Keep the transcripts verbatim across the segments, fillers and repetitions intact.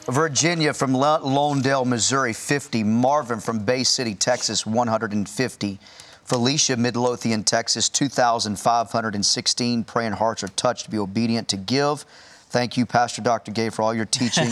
Virginia from Lawndale, Missouri, fifty. Marvin from Bay City, Texas, one hundred fifty. Felicia, Midlothian, Texas, two thousand five hundred sixteen. Praying hearts are touched to be obedient to give. Thank you, Pastor Doctor Gay, for all your teaching.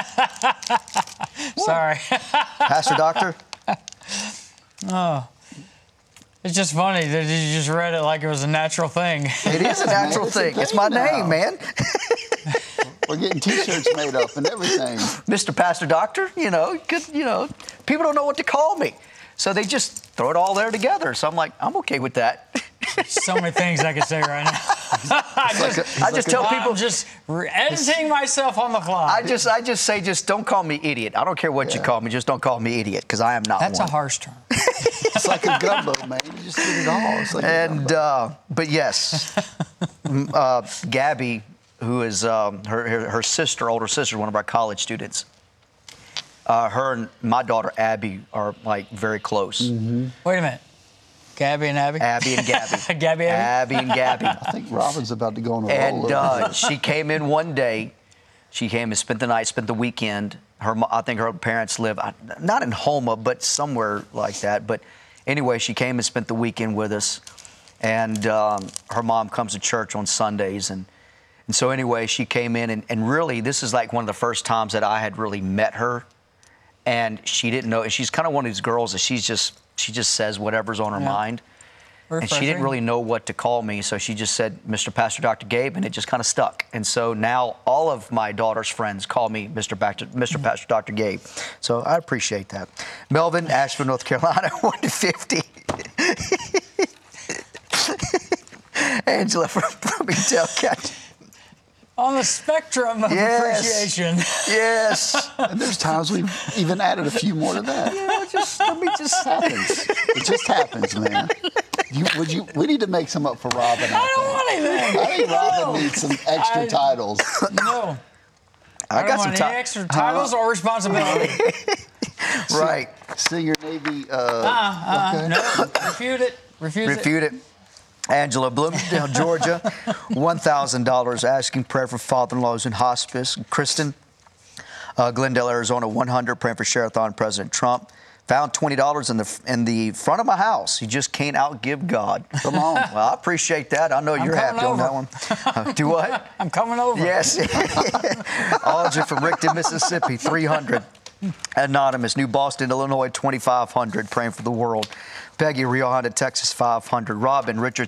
Sorry. Pastor Doctor? Oh. It's just funny that you just read it like it was a natural thing. It is a natural it's thing. A It's my now. name, man. We're getting T-shirts made up and everything. Mister Pastor Doctor, you know, good, you know, people don't know what to call me. So they just throw it all there together. So I'm like, I'm okay with that. So many things I could say right now. I just, like a, I just like tell a, people. I'm just editing myself on the fly. I just, I just say, just don't call me idiot. I don't care what yeah. you call me. Just don't call me idiot, because I am not That's one. a harsh term. It's like a gumbo, man. You just get it all. It's like and, uh, but yes, uh, Gabby, who is um, her, her, her sister, older sister, one of our college students, uh, her and my daughter, Abby, are like very close. Mm-hmm. Wait a minute. Gabby and Abby? Abby and Gabby. Gabby, Abby? Abby and Gabby. I think Robin's about to go on a roll. And uh, she came in one day. She came and spent the night, spent the weekend. Her, I think her parents live, not in Houma, but somewhere like that. But anyway, she came and spent the weekend with us. And um, her mom comes to church on Sundays. And, and so anyway, she came in. And, and really, this is like one of the first times that I had really met her. And she didn't know. She's kind of one of these girls that she's just, she just says whatever's on her yeah. mind. And she didn't really know what to call me, so she just said, Mister Pastor Doctor Gabe, and it just kind of stuck. And so now all of my daughter's friends call me Mister Pastor, Mister Mm-hmm. Pastor Doctor Gabe. So I appreciate that. Melvin, Asheville, North Carolina, one to fifty. Angela from Bloomingdale County. On the spectrum of yes. appreciation. Yes. And there's times we've even added a few more to that. Yeah, just, let me just happens. It just happens, man. You, would you? We need to make some up for Robin. I, I don't want anything. I think no. Robin needs some extra I, titles. No. I, I got don't some want ti- any extra titles uh, or responsibility. Right. Senior Navy. Uh, uh, uh, okay. No, refute it. Refuse Refute it. it. Angela, Bloomingdale, Georgia, one thousand dollars, asking prayer for father-in-laws in hospice. Kristen, uh, Glendale, Arizona, one hundred dollars, praying for Sherathon President Trump. Found twenty dollars in the in the front of my house. You just can't outgive God. Come on. Well, I appreciate that. I know I'm you're happy over. on that one. Uh, do what? I'm coming over. Yes. Audrey from Rickton, Mississippi, three hundred dollars. Anonymous, New Boston, Illinois, twenty-five hundred dollars, praying for the world. Peggy, Rio Hondo, Texas, five hundred dollars. Robin, Richard,